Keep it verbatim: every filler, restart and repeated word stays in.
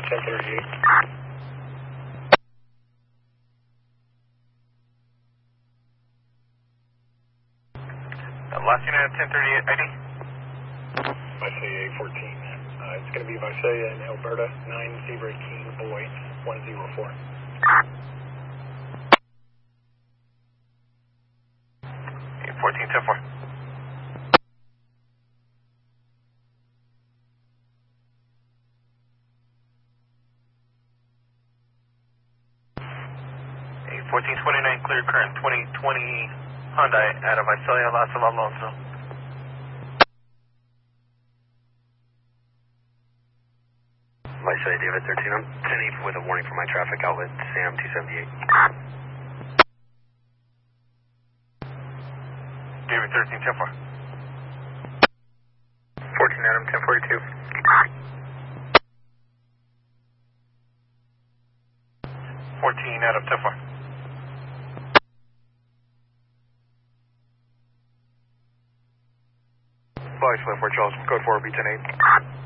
ten thirty-eight. Last unit at ten thirty-eight, I D? Visalia eight fourteen. Uh, it's going to be Visalia in Alberta, nine Zebra King Boy, one zero four. eight fourteen, ten four. eight fourteen twenty-nine, clear current twenty twenty Hyundai out of Visalia, Los Alonso. Visalia David thirteen, I'm ten eight with a warning for my traffic outlet, Sam two seventy-eight. David thirteen, ten four. fourteen Adam, ten forty-two. fourteen Adam, ten four. Visalia four Charles, code four, B ten eight.